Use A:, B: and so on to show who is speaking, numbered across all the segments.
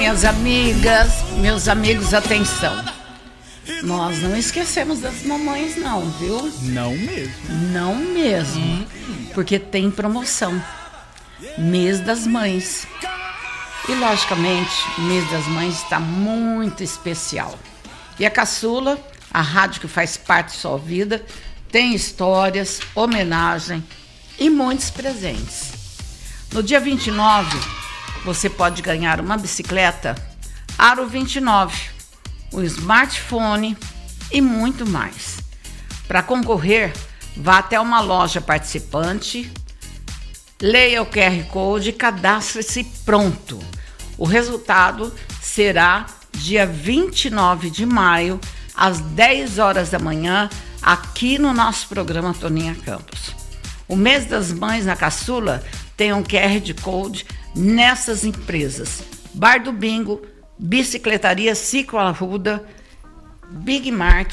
A: Minhas amigas, meus amigos, atenção. Nós não esquecemos das mamães não, viu?
B: Não mesmo.
A: Não mesmo. Porque tem promoção. Mês das Mães. E, logicamente, o Mês das Mães está muito especial. E a Caçula, a rádio que faz parte da sua vida, tem histórias, homenagem e muitos presentes. No dia 29, você pode ganhar uma bicicleta Aro 29, um smartphone e muito mais. Para concorrer, vá até uma loja participante, leia o QR Code e cadastre-se pronto. O resultado será dia 29 de maio, às 10 horas da manhã, aqui no nosso programa Toninha Campos. O Mês das Mães na Caçula tem um QR Code nessas empresas: Bar do Bingo, Bicicletaria Ciclo Arruda, Big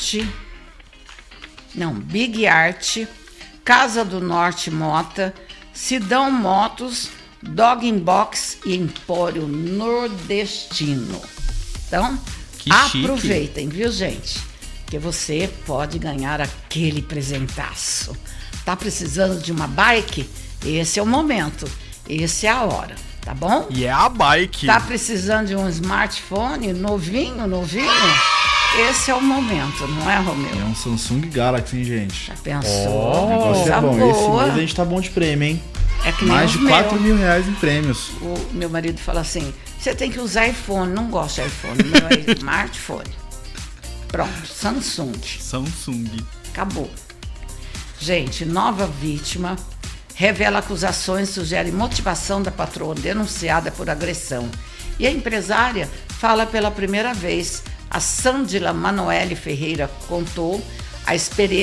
A: Art, Casa do Norte Mota, Sidão Motos, Dog in Box e Empório Nordestino. Então,
B: que
A: aproveitem, viu, gente? Que você pode ganhar aquele presentaço. Tá precisando de uma bike? Esse é o momento, essa é a hora, tá bom?
B: E é a bike.
A: Tá precisando de um smartphone novinho? Esse é o momento, não é, Romeu?
C: É um Samsung Galaxy, hein, gente?
A: Já pensou?
C: O negócio é bom.
A: Boa.
C: Esse mês a gente tá bom de prêmio, hein?
A: É que nem
C: Mais de
A: o meu.
C: 4 mil reais em prêmios.
A: O meu marido fala assim: você tem que usar iPhone. Não gosto de iPhone, meu é smartphone. Pronto, Samsung. Acabou. Gente, nova vítima revela acusações, sugere motivação da patroa denunciada por agressão. E a empresária fala pela primeira vez. A Sândila Manoele Ferreira contou a experiência